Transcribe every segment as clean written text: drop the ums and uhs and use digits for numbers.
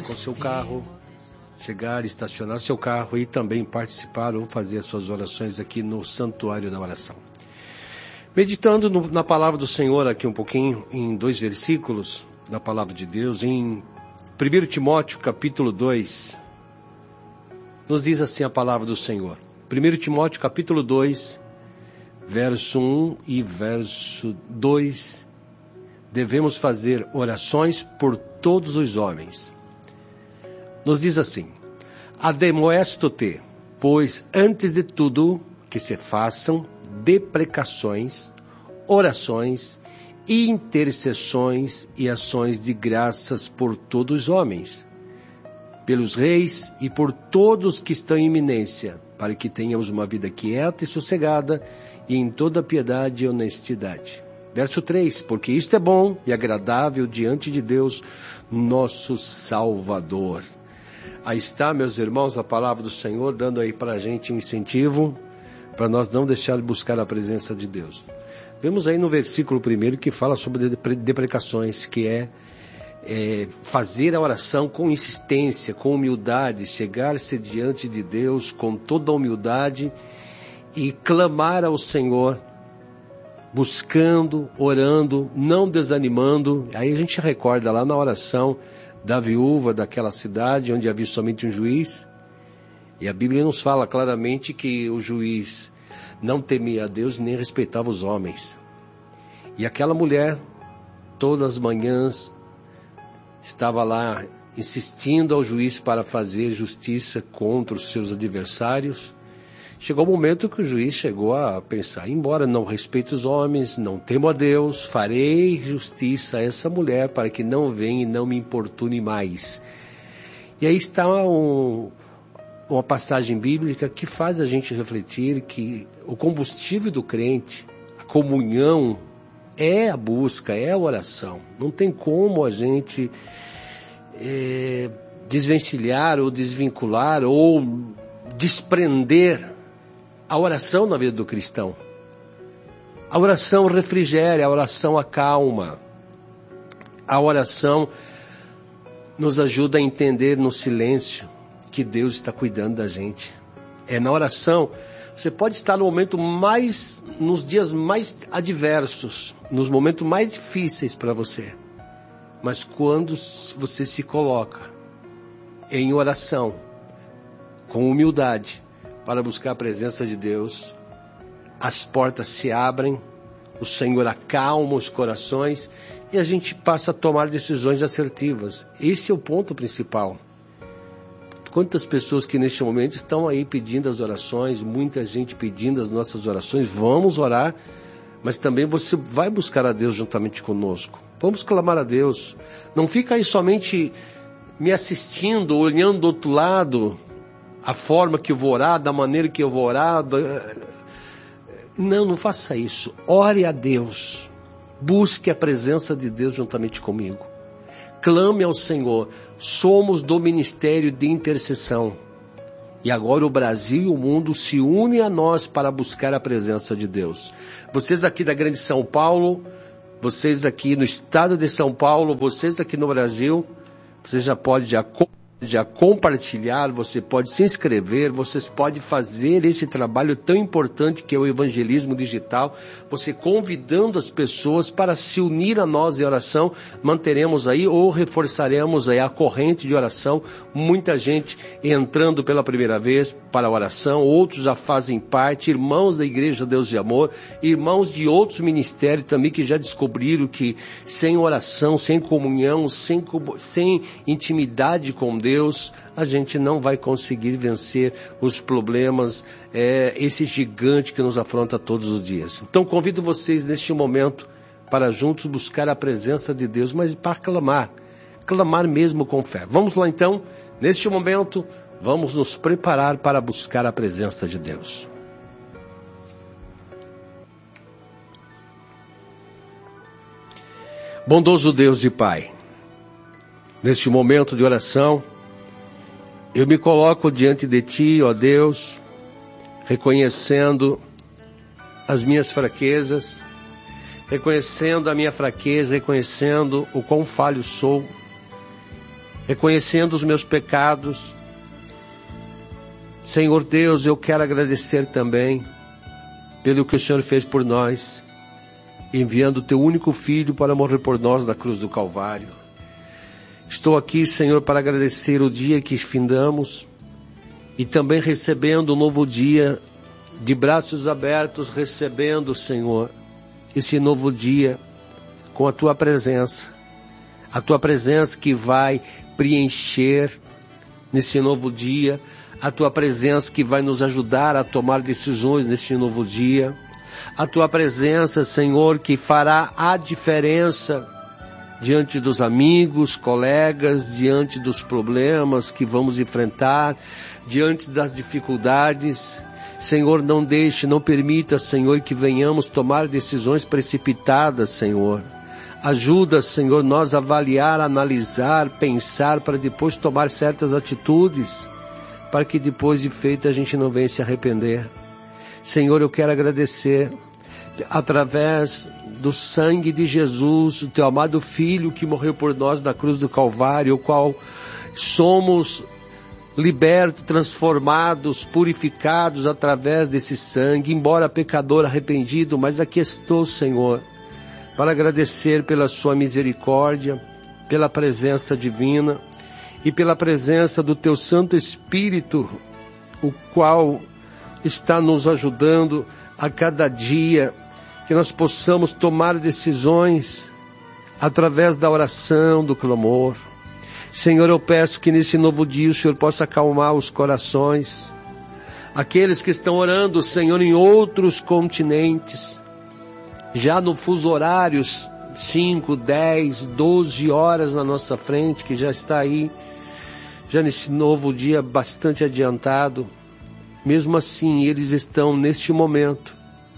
com seu carro, chegar, estacionar seu carro e também participar ou fazer as suas orações aqui no Santuário da Oração. Meditando na palavra do Senhor aqui um pouquinho, em 2 versículos da palavra de Deus, em 1 Timóteo capítulo 2, nos diz assim a palavra do Senhor. 1 Timóteo capítulo 2, verso 1 e verso 2, devemos fazer orações por todos os homens. Nos diz assim: Ademoesto-te, pois antes de tudo que se façam deprecações, orações e intercessões e ações de graças por todos os homens, pelos reis e por todos que estão em iminência, para que tenhamos uma vida quieta e sossegada e em toda piedade e honestidade. Verso 3, porque isto é bom e agradável diante de Deus, nosso Salvador. Aí está, meus irmãos, a palavra do Senhor, dando aí para a gente um incentivo, para nós não deixar de buscar a presença de Deus. Vemos aí no versículo 1 que fala sobre deprecações, que é fazer a oração com insistência, com humildade, chegar-se diante de Deus com toda a humildade e clamar ao Senhor, buscando, orando, não desanimando. Aí a gente recorda lá na oração da viúva daquela cidade, onde havia somente um juiz, e a Bíblia nos fala claramente que o juiz não temia a Deus nem respeitava os homens. E aquela mulher, todas as manhãs, estava lá insistindo ao juiz para fazer justiça contra os seus adversários. Chegou o momento que o juiz chegou a pensar: embora não respeite os homens, não temo a Deus, farei justiça a essa mulher para que não venha e não me importune mais. E aí está uma passagem bíblica que faz a gente refletir que o combustível do crente, a comunhão, é a busca, é a oração. Não tem como a gente desvencilhar ou desvincular ou desprender a oração na vida do cristão. A oração refrigera, a oração acalma. A oração nos ajuda a entender no silêncio que Deus está cuidando da gente. É na oração, você pode estar nos dias mais adversos, nos momentos mais difíceis para você. Mas quando você se coloca em oração, com humildade, para buscar a presença de Deus, as portas se abrem, o Senhor acalma os corações e a gente passa a tomar decisões assertivas. Esse é o ponto principal. Quantas pessoas que neste momento estão aí pedindo as orações, muita gente pedindo as nossas orações. Vamos orar, mas também você vai buscar a Deus juntamente conosco. Vamos clamar a Deus. Não fica aí somente me assistindo, olhando do outro lado, a forma que eu vou orar, da maneira que eu vou orar. Não faça isso. Ore a Deus. Busque a presença de Deus juntamente comigo. Clame ao Senhor. Somos do ministério de intercessão. E agora o Brasil e o mundo se unem a nós para buscar a presença de Deus. Vocês aqui da Grande São Paulo, vocês aqui no estado de São Paulo, vocês aqui no Brasil, você já pode compartilhar, você pode se inscrever, vocês podem fazer esse trabalho tão importante que é o evangelismo digital, você convidando as pessoas para se unir a nós em oração. Manteremos aí ou reforçaremos aí a corrente de oração, muita gente entrando pela primeira vez para a oração, outros já fazem parte, irmãos da Igreja Deus de Amor, irmãos de outros ministérios também que já descobriram que sem oração, sem comunhão, sem intimidade com Deus, a gente não vai conseguir vencer os problemas, esse gigante que nos afronta todos os dias. Então convido vocês neste momento para juntos buscar a presença de Deus, mas para clamar mesmo com fé. Vamos lá então, neste momento, vamos nos preparar para buscar a presença de Deus. Bondoso Deus e Pai, neste momento de oração, eu me coloco diante de Ti, ó Deus, reconhecendo as minhas fraquezas, reconhecendo a minha fraqueza, reconhecendo o quão falho sou, reconhecendo os meus pecados. Senhor Deus, eu quero agradecer também pelo que o Senhor fez por nós, enviando o teu único Filho para morrer por nós na cruz do Calvário. Estou aqui, Senhor, para agradecer o dia que findamos e também recebendo um novo dia, de braços abertos, recebendo, Senhor, esse novo dia com a tua presença que vai preencher nesse novo dia, a tua presença que vai nos ajudar a tomar decisões neste novo dia, a tua presença, Senhor, que fará a diferença diante dos amigos, colegas, diante dos problemas que vamos enfrentar, diante das dificuldades. Senhor, não deixe, não permita, Senhor, que venhamos tomar decisões precipitadas, Senhor. Ajuda, Senhor, nós a avaliar, analisar, pensar, para depois tomar certas atitudes, para que depois de feito a gente não venha se arrepender. Senhor, eu quero agradecer, através do sangue de Jesus, o teu amado Filho que morreu por nós na cruz do Calvário, o qual somos libertos, transformados, purificados através desse sangue, embora pecador arrependido, mas aqui estou, Senhor, para agradecer pela sua misericórdia, pela presença divina e pela presença do teu Santo Espírito, o qual está nos ajudando a cada dia, que nós possamos tomar decisões através da oração, do clamor. Senhor, eu peço que nesse novo dia o Senhor possa acalmar os corações, aqueles que estão orando, Senhor, em outros continentes, já no fuso horários, 5, 10, 12 horas na nossa frente, que já está aí, já nesse novo dia bastante adiantado. Mesmo assim, eles estão neste momento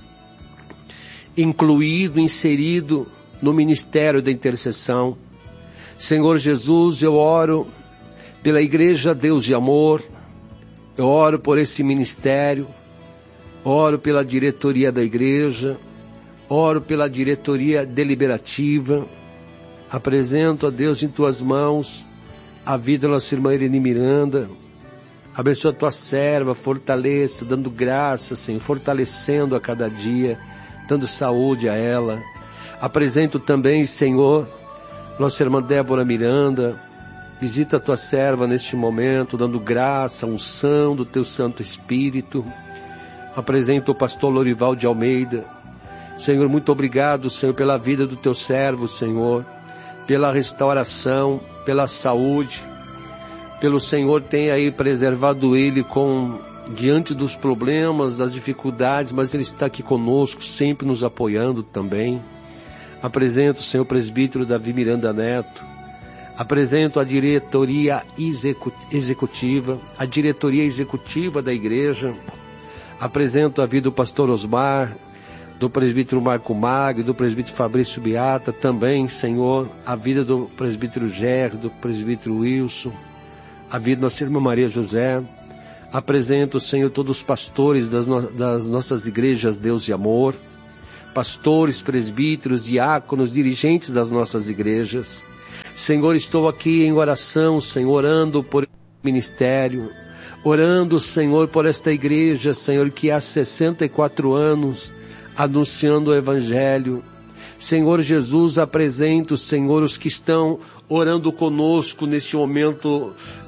inserido no ministério da intercessão. Senhor Jesus, eu oro pela Igreja Deus de Amor, eu oro por esse ministério, oro pela diretoria da igreja, oro pela diretoria deliberativa, apresento a Deus em tuas mãos a vida da nossa irmã Irene Miranda. Abençoa a tua serva, fortaleça, dando graça, Senhor, fortalecendo a cada dia, dando saúde a ela. Apresento também, Senhor, nossa irmã Débora Miranda. Visita a tua serva neste momento, dando graça, unção do teu Santo Espírito. Apresento o pastor Lorival de Almeida. Senhor, muito obrigado, Senhor, pela vida do teu servo, Senhor, pela restauração, pela saúde, pelo Senhor tem aí preservado ele diante dos problemas, das dificuldades, mas ele está aqui conosco, sempre nos apoiando também. Apresento o Senhor presbítero Davi Miranda Neto, apresento a diretoria executiva, a diretoria executiva da igreja, apresento a vida do pastor Osmar, do presbítero Marco Magno, do presbítero Fabrício Beata, também, Senhor, a vida do presbítero Gerro, do presbítero Wilson, a vida da nossa irmã Maria José. Apresento, Senhor, todos os pastores das nossas igrejas Deus de Amor, pastores, presbíteros, diáconos, dirigentes das nossas igrejas. Senhor, estou aqui em oração, Senhor, orando por ministério, orando, Senhor, por esta igreja, Senhor, que há 64 anos anunciando o Evangelho. Senhor Jesus, apresento, Senhor, os que estão orando conosco neste momento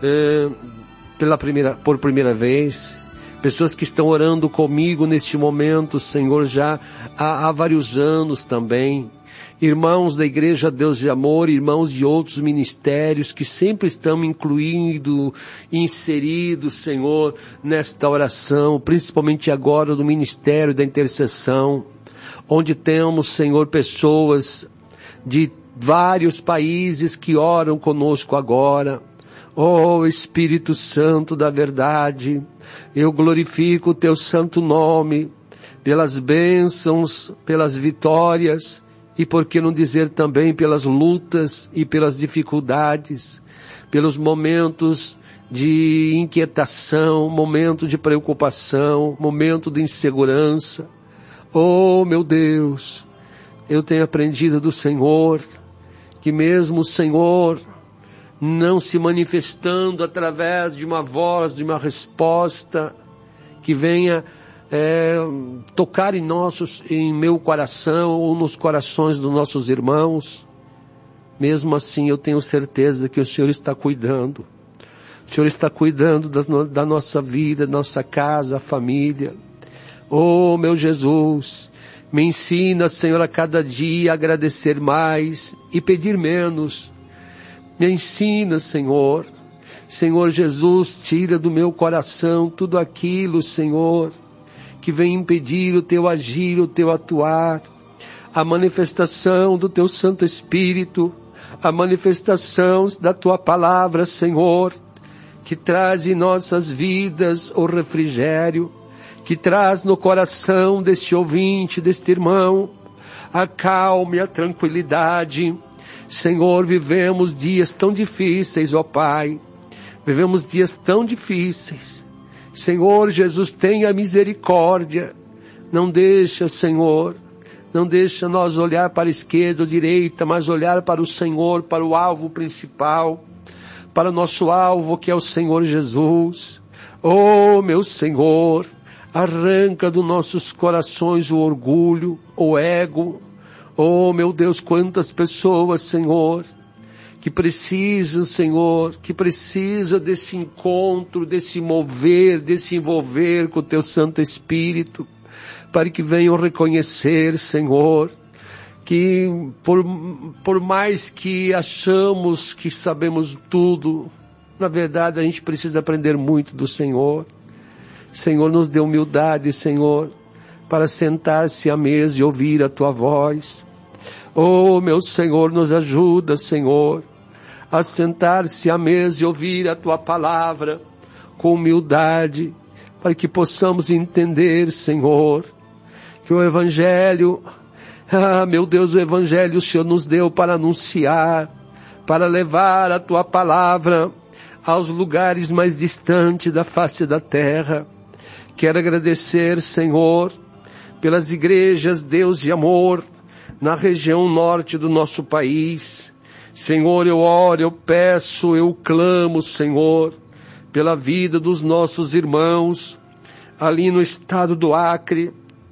por primeira vez, pessoas que estão orando comigo neste momento, Senhor, já há vários anos também, irmãos da Igreja Deus de Amor, irmãos de outros ministérios que sempre estão inseridos, Senhor, nesta oração, principalmente agora no ministério da intercessão, onde temos, Senhor, pessoas de vários países que oram conosco agora. Oh, Espírito Santo da verdade, eu glorifico o teu santo nome, pelas bênçãos, pelas vitórias, e por que não dizer também pelas lutas e pelas dificuldades, pelos momentos de inquietação, momento de preocupação, momento de insegurança. Oh, meu Deus, eu tenho aprendido do Senhor, que mesmo o Senhor não se manifestando através de uma voz, de uma resposta que venha tocar em meu coração ou nos corações dos nossos irmãos. Mesmo assim, eu tenho certeza que o Senhor está cuidando. O Senhor está cuidando da nossa vida, da nossa casa, família. Oh, meu Jesus, me ensina, Senhor, a cada dia a agradecer mais e pedir menos. Me ensina, Senhor. Senhor Jesus, tira do meu coração tudo aquilo, Senhor, que vem impedir o Teu agir, o Teu atuar, a manifestação do Teu Santo Espírito, a manifestação da Tua Palavra, Senhor, que traz em nossas vidas o refrigério, que traz no coração deste ouvinte, deste irmão, a calma e a tranquilidade. Senhor, vivemos dias tão difíceis, ó Pai, vivemos dias tão difíceis. Senhor Jesus, tenha misericórdia, não deixa, Senhor, não deixa nós olhar para a esquerda ou direita, mas olhar para o Senhor, para o alvo principal, para o nosso alvo que é o Senhor Jesus. Oh, meu Senhor, arranca dos nossos corações o orgulho, o ego. Oh, meu Deus, quantas pessoas, Senhor, que precisam, Senhor, que precisam desse encontro, desse mover, desse envolver com o Teu Santo Espírito, para que venham reconhecer, Senhor, que por mais que achamos que sabemos tudo, na verdade a gente precisa aprender muito do Senhor. Senhor, nos dê humildade, Senhor, para sentar-se à mesa e ouvir a Tua voz. Oh, meu Senhor, nos ajuda, Senhor, a sentar-se à mesa e ouvir a Tua palavra com humildade, para que possamos entender, Senhor, que o Evangelho, meu Deus, o Evangelho o Senhor nos deu para anunciar, para levar a Tua palavra aos lugares mais distantes da face da terra. Quero agradecer, Senhor, pelas igrejas Deus e Amor na região norte do nosso país. Senhor, eu oro, eu peço, eu clamo, Senhor, pela vida dos nossos irmãos ali no estado do Acre,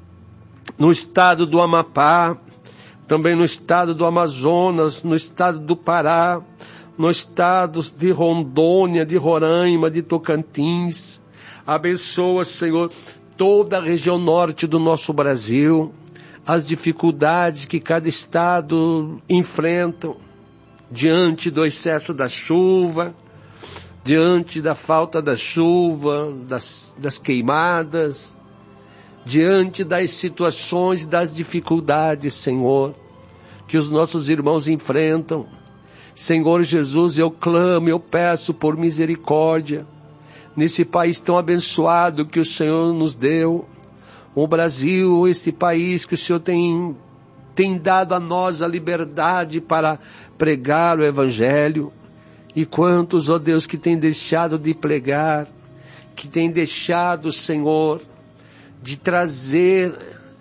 no estado do Amapá, também no estado do Amazonas, no estado do Pará, no estado de Rondônia, de Roraima, de Tocantins. Abençoa, Senhor, toda a região norte do nosso Brasil, as dificuldades que cada estado enfrenta diante do excesso da chuva, diante da falta da chuva, das queimadas, diante das situações, das dificuldades, Senhor, que os nossos irmãos enfrentam. Senhor Jesus, eu clamo, eu peço por misericórdia, nesse país tão abençoado que o Senhor nos deu, o Brasil, esse país que o Senhor tem dado a nós a liberdade para pregar o Evangelho. E quantos, ó Deus, que têm deixado de pregar, que têm deixado, Senhor, de trazer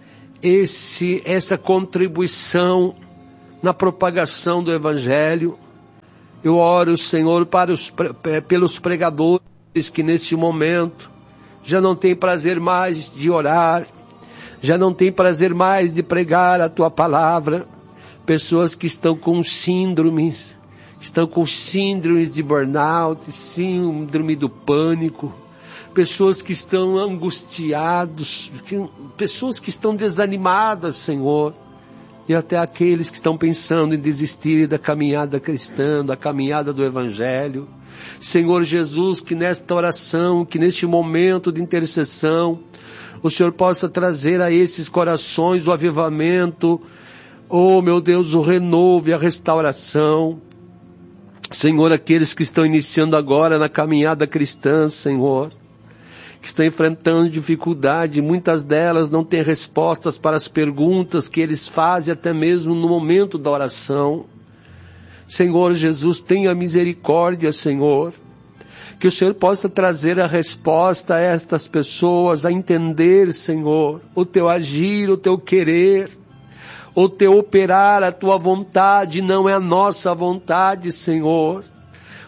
essa contribuição na propagação do Evangelho. Eu oro, Senhor, pelos pregadores que neste momento já não têm prazer mais de orar, já não têm prazer mais de pregar a Tua palavra. Pessoas que estão com síndromes de burnout, síndrome do pânico, pessoas que estão angustiados, pessoas que estão desanimadas, Senhor, e até aqueles que estão pensando em desistir da caminhada cristã, da caminhada do Evangelho. Senhor Jesus, que nesta oração, que neste momento de intercessão, o Senhor possa trazer a esses corações o avivamento, oh meu Deus, o renovo e a restauração. Senhor, aqueles que estão iniciando agora na caminhada cristã, Senhor, que estão enfrentando dificuldade, muitas delas não têm respostas para as perguntas que eles fazem até mesmo no momento da oração. Senhor Jesus, tenha misericórdia, Senhor, que o Senhor possa trazer a resposta a estas pessoas, a entender, Senhor, o Teu agir, o Teu querer, o Teu operar, a Tua vontade, não é a nossa vontade, Senhor.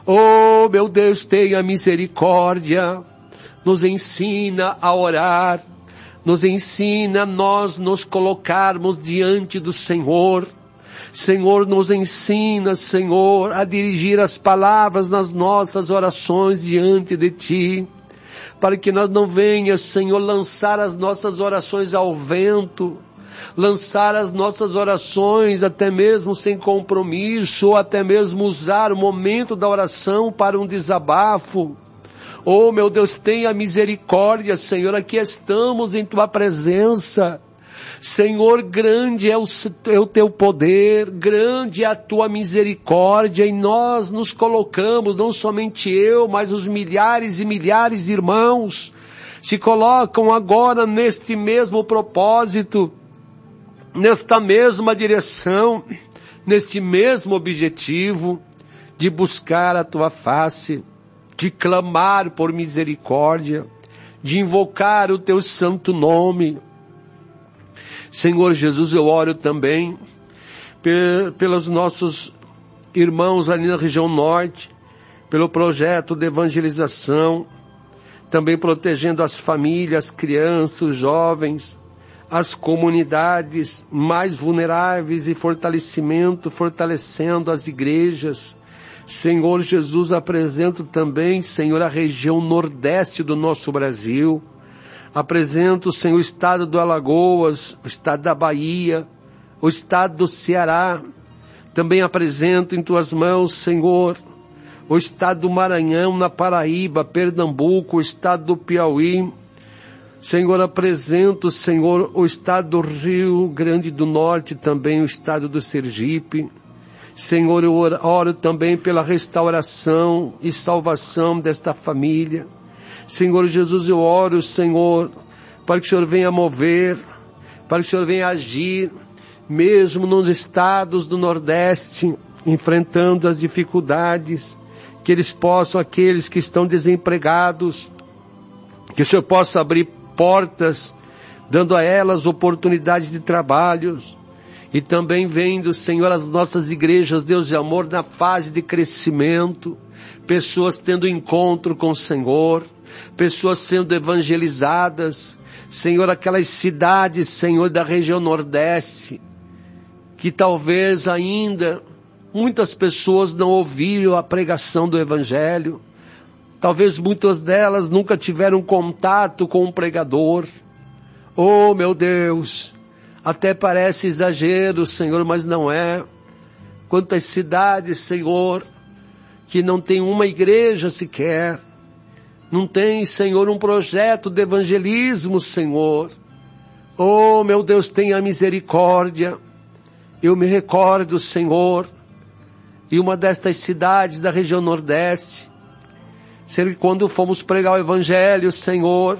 Oh, meu Deus, tenha misericórdia. Nos ensina a orar. Nos ensina a nós nos colocarmos diante do Senhor. Senhor, nos ensina, Senhor, a dirigir as palavras nas nossas orações diante de Ti. Para que nós não venhamos, Senhor, lançar as nossas orações ao vento. Lançar as nossas orações até mesmo sem compromisso, ou até mesmo usar o momento da oração para um desabafo. Oh, meu Deus, tenha misericórdia, Senhor, aqui estamos em Tua presença. Senhor, grande é o Teu poder, grande é a Tua misericórdia, e nós nos colocamos, não somente eu, mas os milhares e milhares de irmãos, se colocam agora neste mesmo propósito, nesta mesma direção, neste mesmo objetivo, de buscar a Tua face, de clamar por misericórdia, de invocar o Teu santo nome. Senhor Jesus, eu oro também pelos nossos irmãos ali na região norte, pelo projeto de evangelização, também protegendo as famílias, crianças, os jovens, as comunidades mais vulneráveis e fortalecendo as igrejas. Senhor Jesus, apresento também, Senhor, a região nordeste do nosso Brasil. Apresento, Senhor, o estado do Alagoas, o estado da Bahia, o estado do Ceará. Também apresento em Tuas mãos, Senhor, o estado do Maranhão, na Paraíba, Pernambuco, o estado do Piauí. Senhor, apresento, Senhor, o estado do Rio Grande do Norte, também o estado do Sergipe. Senhor, eu oro também pela restauração e salvação desta família. Senhor Jesus, eu oro, Senhor, para que o Senhor venha mover, para que o Senhor venha agir, mesmo nos estados do Nordeste, enfrentando as dificuldades, que eles possam, aqueles que estão desempregados, que o Senhor possa abrir portas, dando a elas oportunidades de trabalhos, e também vendo, Senhor, as nossas igrejas, Deus de amor, na fase de crescimento, pessoas tendo encontro com o Senhor, pessoas sendo evangelizadas, Senhor, aquelas cidades, Senhor, da região Nordeste, que talvez ainda muitas pessoas não ouviram a pregação do Evangelho, talvez muitas delas nunca tiveram contato com um pregador. Oh, meu Deus, até parece exagero, Senhor, mas não é. Quantas cidades, Senhor, que não tem uma igreja sequer, não tem, Senhor, um projeto de evangelismo, Senhor. Oh, meu Deus, tenha misericórdia. Eu me recordo, Senhor, em uma destas cidades da região Nordeste, quando fomos pregar o Evangelho, Senhor,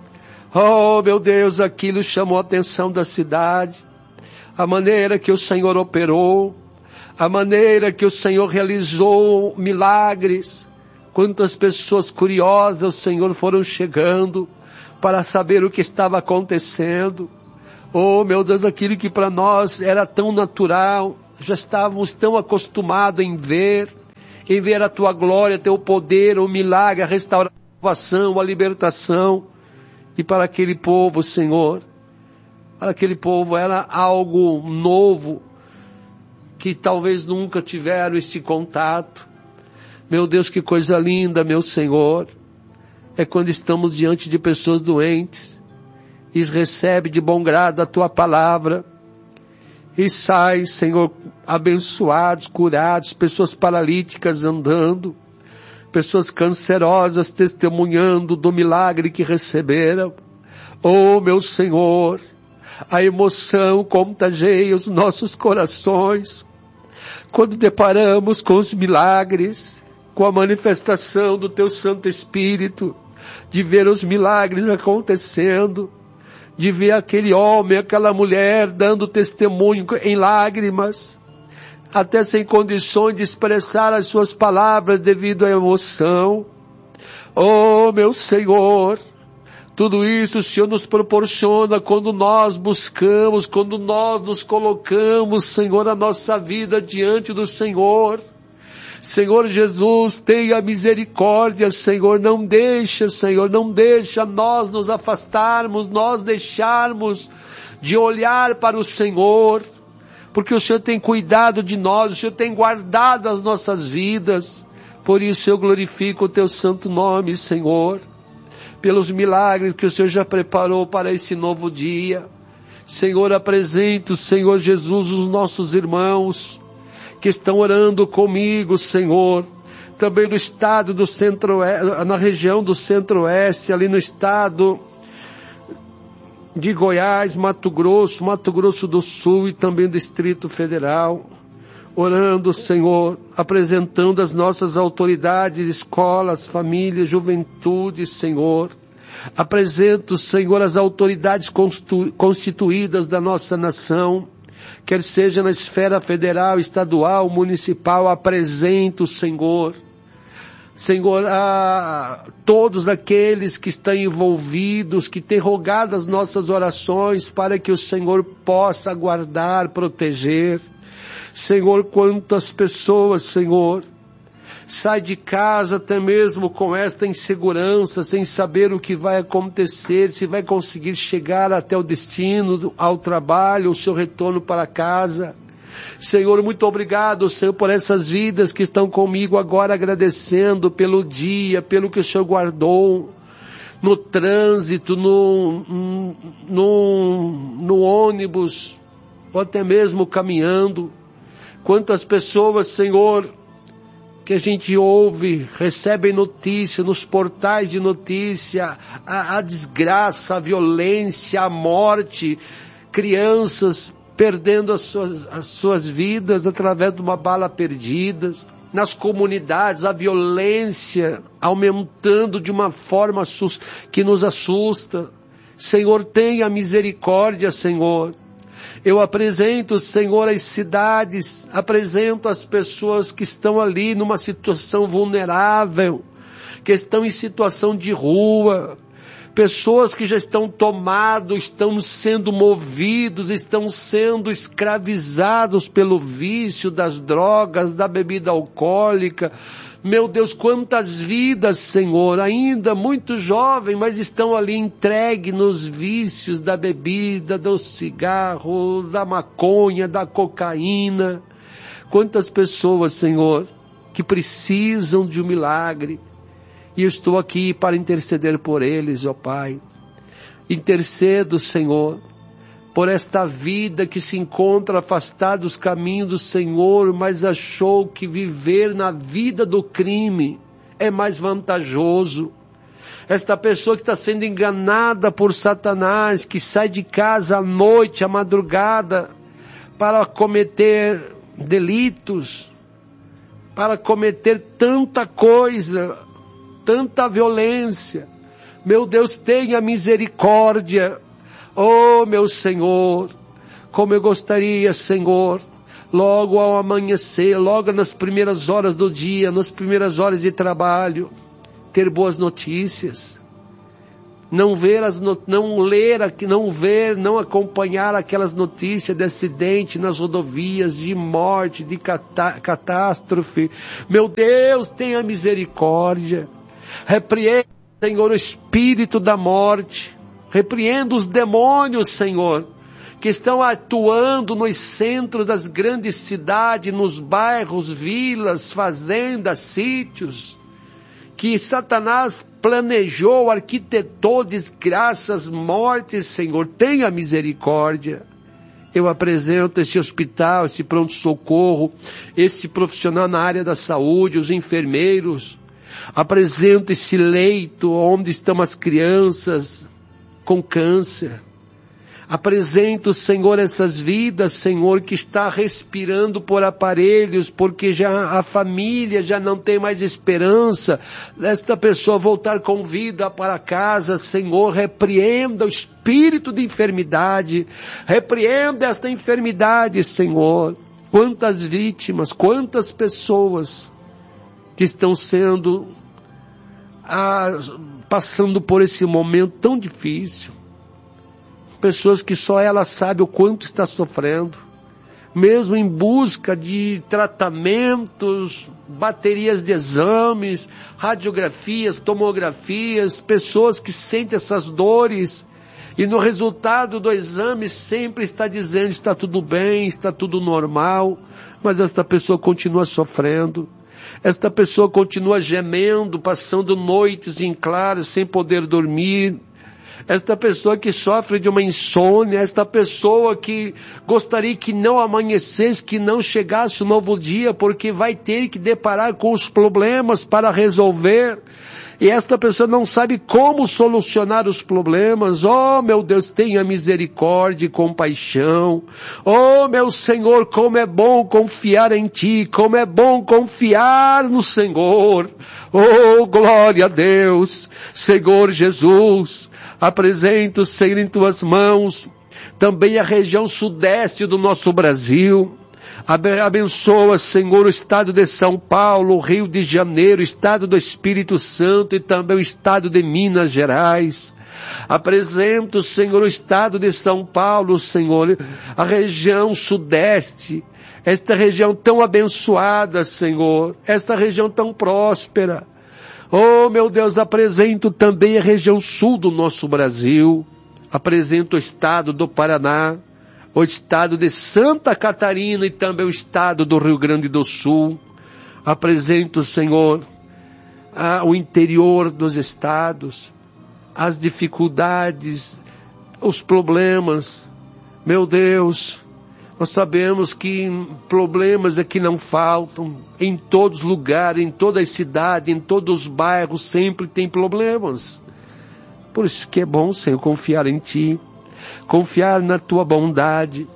oh, meu Deus, aquilo chamou a atenção da cidade, a maneira que o Senhor operou, a maneira que o Senhor realizou milagres. Quantas pessoas curiosas, Senhor, foram chegando para saber o que estava acontecendo. Oh, meu Deus, aquilo que para nós era tão natural, já estávamos tão acostumados em ver a Tua glória, Teu poder, o milagre, a restauração, a libertação. E para aquele povo, Senhor, para aquele povo era algo novo, que talvez nunca tiveram esse contato. Meu Deus, que coisa linda, meu Senhor, é quando estamos diante de pessoas doentes, e recebe de bom grado a Tua palavra, e sai, Senhor, abençoados, curados, pessoas paralíticas andando, pessoas cancerosas testemunhando do milagre que receberam. Oh, meu Senhor, a emoção contagia os nossos corações, quando deparamos com os milagres, com a manifestação do Teu Santo Espírito, de ver os milagres acontecendo, de ver aquele homem, aquela mulher dando testemunho em lágrimas, até sem condições de expressar as suas palavras devido à emoção. Oh, meu Senhor, tudo isso o Senhor nos proporciona quando nós buscamos, quando nós nos colocamos, Senhor, a nossa vida diante do Senhor. Senhor Jesus, tenha misericórdia, Senhor, não deixa, Senhor, não deixa nós nos afastarmos, nós deixarmos de olhar para o Senhor, porque o Senhor tem cuidado de nós, o Senhor tem guardado as nossas vidas. Por isso eu glorifico o teu santo nome, Senhor, pelos milagres que o Senhor já preparou para esse novo dia. Senhor, apresento, Senhor Jesus, os nossos irmãos que estão orando comigo, Senhor, também no estado do centro-oeste, na região do centro-oeste, ali no estado de Goiás, Mato Grosso do Sul e também Distrito Federal, orando, Senhor, apresentando as nossas autoridades, escolas, famílias, juventude, Senhor. Apresento, Senhor, as autoridades constituídas da nossa nação, quer seja na esfera federal, estadual, municipal. Apresento, Senhor, a todos aqueles que estão envolvidos, que têm rogado as nossas orações para que o Senhor possa guardar, proteger. Senhor, quantas pessoas, Senhor, sai de casa até mesmo com esta insegurança, sem saber o que vai acontecer, se vai conseguir chegar até o destino, ao trabalho, o seu retorno para casa. Senhor, muito obrigado, Senhor, por essas vidas que estão comigo agora, agradecendo pelo dia, pelo que o Senhor guardou, no trânsito, no ônibus, ou até mesmo caminhando. Quantas pessoas, Senhor, que a gente ouve, recebem notícia nos portais de notícia, a desgraça, a violência, a morte, crianças perdendo as suas vidas através de uma bala perdida, nas comunidades, a violência aumentando de uma forma que nos assusta. Senhor, tenha misericórdia, Senhor. Eu apresento, Senhor, as cidades, apresento as pessoas que estão ali numa situação vulnerável, que estão em situação de rua, pessoas que já estão tomados, estão sendo movidos, estão sendo escravizados pelo vício das drogas, da bebida alcoólica. Meu Deus, quantas vidas, Senhor, ainda muito jovens, mas estão ali entregues nos vícios da bebida, do cigarro, da maconha, da cocaína. Quantas pessoas, Senhor, que precisam de um milagre. E eu estou aqui para interceder por eles, ó Pai. Intercedo, Senhor, por esta vida que se encontra afastada dos caminhos do Senhor, mas achou que viver na vida do crime é mais vantajoso. Esta pessoa que está sendo enganada por Satanás, que sai de casa à noite, à madrugada, para cometer delitos, para cometer tanta coisa, tanta violência. Meu Deus, tenha misericórdia. Oh, meu Senhor, como eu gostaria, Senhor, logo ao amanhecer, logo nas primeiras horas do dia, nas primeiras horas de trabalho, ter boas notícias. Não acompanhar aquelas notícias de acidente nas rodovias, de morte, de catástrofe. Meu Deus, tenha misericórdia. Repreenda, Senhor, o espírito da morte. Repreenda os demônios, Senhor, que estão atuando nos centros das grandes cidades, nos bairros, vilas, fazendas, sítios, que Satanás planejou, arquitetou desgraças, mortes, Senhor. Tenha misericórdia. Eu apresento esse hospital, esse pronto-socorro, esse profissional na área da saúde, os enfermeiros. Apresento esse leito onde estão as crianças com câncer. Apresento, Senhor, essas vidas, Senhor, que está respirando por aparelhos, porque já a família já não tem mais esperança desta pessoa voltar com vida para casa. Senhor, repreenda o espírito de enfermidade, repreenda esta enfermidade, Senhor. Quantas vítimas, quantas pessoas que estão sendo, passando por esse momento tão difícil. Pessoas que só ela sabe o quanto está sofrendo. mesmo em busca de tratamentos, baterias de exames, radiografias, tomografias, pessoas que sentem essas dores, e no resultado do exame sempre está dizendo está tudo bem, está tudo normal, mas esta pessoa continua sofrendo. Esta pessoa continua gemendo, passando noites em claro, sem poder dormir. Esta pessoa que sofre de uma insônia, esta pessoa que gostaria que não amanhecesse, que não chegasse um novo dia, porque vai ter que deparar com os problemas para resolver. E esta pessoa não sabe como solucionar os problemas. Oh, meu Deus, tenha misericórdia e compaixão. Oh, meu Senhor, como é bom confiar em Ti, como é bom confiar no Senhor. Oh, glória a Deus. Senhor Jesus, apresento, Senhor, em Tuas mãos também a região sudeste do nosso Brasil. Abençoa, Senhor, o estado de São Paulo, o Rio de Janeiro, o estado do Espírito Santo e também o estado de Minas Gerais. Apresento, Senhor, o estado de São Paulo, Senhor, a região sudeste, esta região tão abençoada, Senhor, esta região tão próspera. Oh, meu Deus, apresento também a região sul do nosso Brasil. Apresento o estado do Paraná, o estado de Santa Catarina e também o estado do Rio Grande do Sul. Apresento, Senhor, o interior dos estados, as dificuldades, os problemas. Meu Deus, nós sabemos que problemas aqui não faltam. Em todos os lugares, em todas as cidades, em todos os bairros, sempre tem problemas. Por isso que é bom, Senhor, confiar em Ti. Confiar na Tua bondade,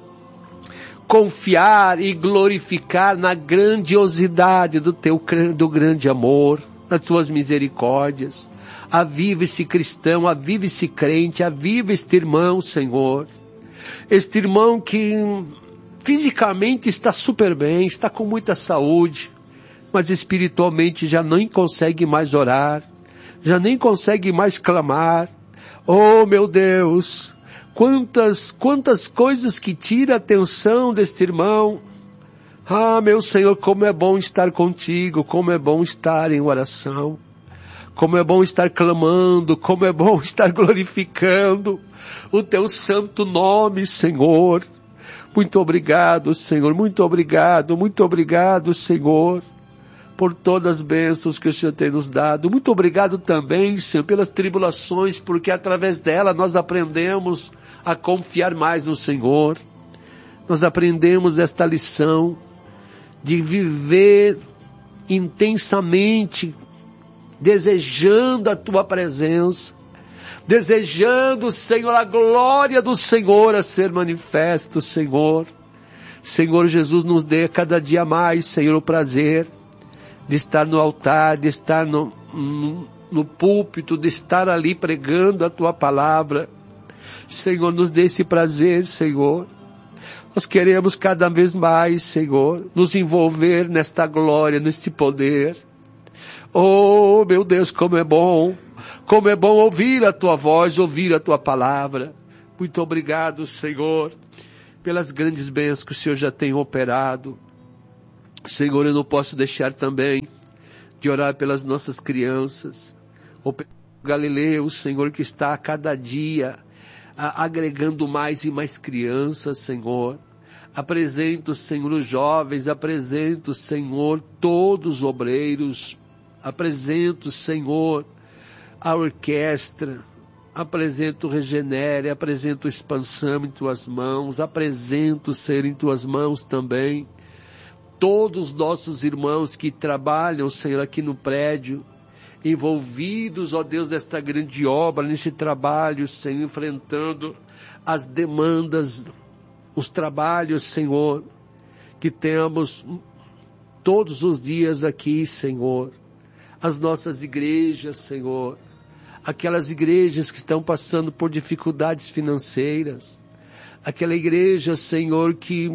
confiar e glorificar na grandiosidade do grande amor, nas Tuas misericórdias. Aviva esse cristão, aviva esse crente, aviva este irmão, Senhor. Este irmão que fisicamente está super bem, está com muita saúde, mas espiritualmente já nem consegue mais orar, já nem consegue mais clamar. Oh, meu Deus, quantas coisas que tira a atenção deste irmão. Ah, meu Senhor, como é bom estar contigo, como é bom estar em oração, como é bom estar clamando, como é bom estar glorificando o Teu santo nome, Senhor. Muito obrigado, Senhor, muito obrigado, Senhor, por todas as bênçãos que o Senhor tem nos dado. Muito obrigado também, Senhor, pelas tribulações, porque através dela nós aprendemos a confiar mais no Senhor. Nós aprendemos esta lição de viver intensamente, desejando a Tua presença, desejando, Senhor, a glória do Senhor a ser manifesto, Senhor. Senhor Jesus, nos dê cada dia mais, Senhor, o prazer de estar no altar, de estar no púlpito, de estar ali pregando a Tua palavra. Senhor, nos dê esse prazer, Senhor. Nós queremos cada vez mais, Senhor, nos envolver nesta glória, neste poder. Oh, meu Deus, como é bom ouvir a Tua voz, ouvir a Tua palavra. Muito obrigado, Senhor, pelas grandes bênçãos que o Senhor já tem operado. Senhor, eu não posso deixar também de orar pelas nossas crianças, ou pelo Galileu, Senhor, que está a cada dia agregando mais e mais crianças, Senhor. Apresento, Senhor, os jovens, apresento, Senhor, todos os obreiros, apresento, Senhor, a orquestra, apresento o Regenere, apresento o Expansão em Tuas mãos, apresento, Senhor, em Tuas mãos também todos os nossos irmãos que trabalham, Senhor, aqui no prédio, envolvidos, ó Deus, nesta grande obra, nesse trabalho, Senhor, enfrentando as demandas, os trabalhos, Senhor, que temos todos os dias aqui, Senhor. As nossas igrejas, Senhor, aquelas igrejas que estão passando por dificuldades financeiras, aquela igreja, Senhor, que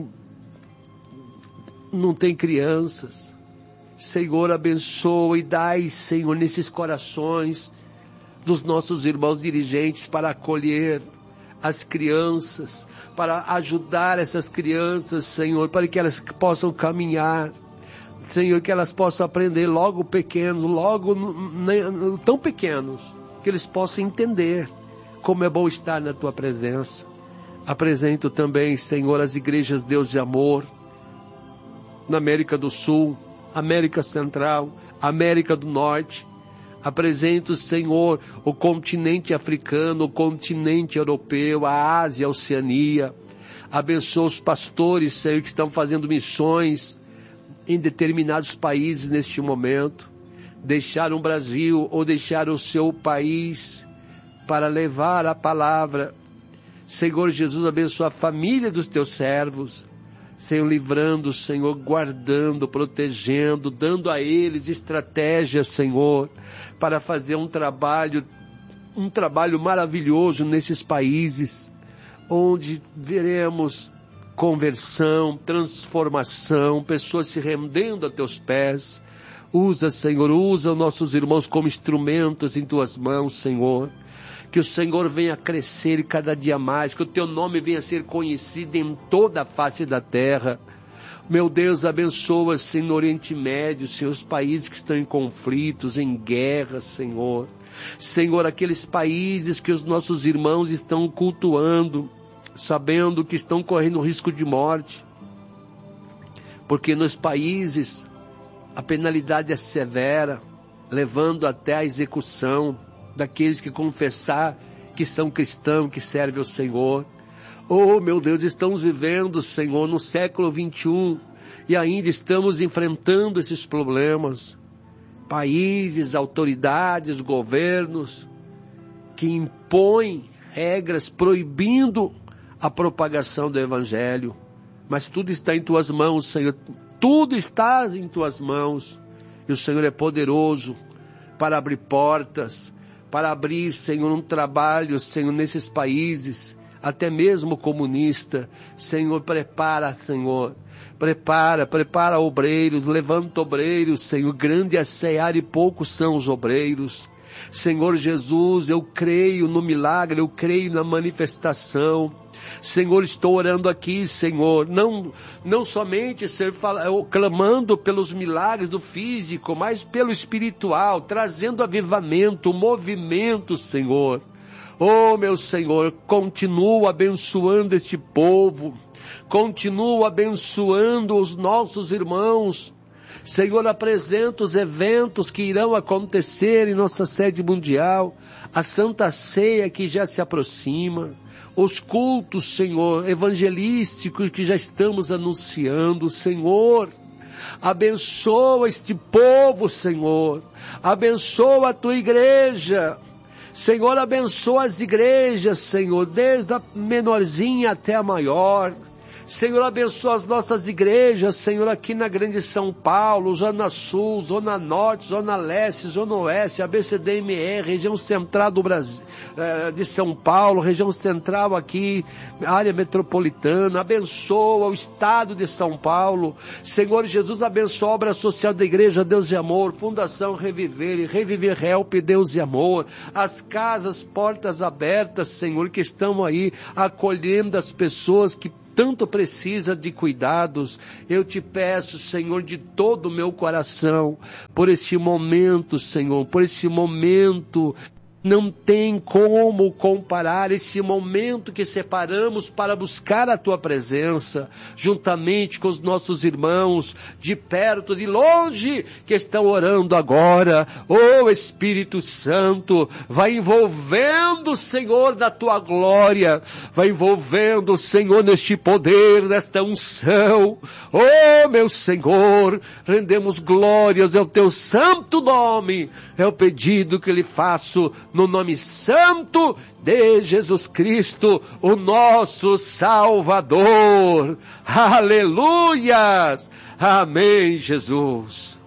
não tem crianças. Senhor, abençoa e dai, Senhor, nesses corações dos nossos irmãos dirigentes para acolher as crianças, para ajudar essas crianças, Senhor, para que elas possam caminhar, Senhor, que elas possam aprender logo pequenos, tão pequenos, que eles possam entender como é bom estar na Tua presença. Apresento também, Senhor, as igrejas Deus de Amor, na América do Sul, América Central, América do Norte. Apresento, Senhor, o continente africano, o continente europeu, a Ásia, a Oceania. Abençoa os pastores, Senhor, que estão fazendo missões em determinados países neste momento. Deixaram o Brasil ou deixaram o seu país para levar a palavra. Senhor Jesus, abençoa a família dos teus servos. Senhor, livrando, Senhor, guardando, protegendo, dando a eles estratégias, Senhor, para fazer um trabalho maravilhoso nesses países, onde veremos conversão, transformação, pessoas se rendendo a teus pés. Usa, Senhor, usa os nossos irmãos como instrumentos em tuas mãos, Senhor. Que o Senhor venha crescer cada dia mais, que o teu nome venha a ser conhecido em toda a face da terra. Meu Deus, abençoa, Senhor, no Oriente Médio, Senhor, os países que estão em conflitos, em guerra, Senhor. Senhor, aqueles países que os nossos irmãos estão cultuando, sabendo que estão correndo risco de morte. Porque nos países a penalidade é severa, levando até a execução daqueles que confessar que são cristãos, que servem ao Senhor. Oh, meu Deus, estamos vivendo, Senhor, no século 21 e ainda estamos enfrentando esses problemas. Países, autoridades, governos que impõem regras proibindo a propagação do Evangelho. Mas tudo está em tuas mãos, Senhor. Tudo está em tuas mãos. E o Senhor é poderoso para abrir portas, para abrir, Senhor, um trabalho, Senhor, nesses países, até mesmo comunista. Senhor, prepara, Senhor, prepara obreiros, levanta obreiros, Senhor, grande é a seara e poucos são os obreiros. Senhor Jesus, eu creio no milagre, eu creio na manifestação. Senhor, estou orando aqui, Senhor, não somente, Senhor, clamando pelos milagres do físico, mas pelo espiritual, trazendo avivamento, movimento, Senhor. Oh, meu Senhor, continua abençoando este povo, continua abençoando os nossos irmãos. Senhor, apresenta os eventos que irão acontecer em nossa sede mundial, a Santa Ceia que já se aproxima, os cultos, Senhor, evangelísticos que já estamos anunciando, Senhor. Abençoa este povo, Senhor. Abençoa a tua igreja. Senhor, abençoa as igrejas, Senhor, desde a menorzinha até a maior. Senhor, abençoa as nossas igrejas, Senhor, aqui na Grande São Paulo, Zona Sul, Zona Norte, Zona Leste, Zona Oeste, ABCDMR, região central do Brasil, de São Paulo, região central aqui, área metropolitana. Abençoa o estado de São Paulo. Senhor Jesus, abençoa a obra social da Igreja Deus de Amor, Fundação Reviver, Reviver Help Deus de Amor, as casas, portas abertas, Senhor, que estão aí acolhendo as pessoas que tanto precisa de cuidados. Eu te peço, Senhor, de todo o meu coração, por este momento, Senhor, por esse momento. Não tem como comparar esse momento que separamos para buscar a tua presença, juntamente com os nossos irmãos, de perto, de longe, que estão orando agora. Oh, Espírito Santo, vai envolvendo, Senhor, da tua glória, vai envolvendo, Senhor, neste poder, nesta unção. Oh, meu Senhor, rendemos glórias ao teu santo nome. É o pedido que lhe faço no nome santo de Jesus Cristo, o nosso Salvador. Aleluias! Amém, Jesus.